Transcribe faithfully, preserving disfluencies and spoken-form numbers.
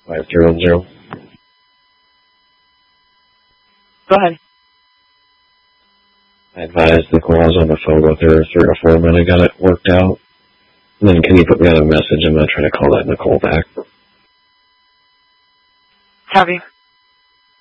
five three one zero. Go ahead. I advised Nicole I was on the phone with her three or four when I got it worked out. And then can you put me on a message? I'm going to try to call that Nicole back. Copy.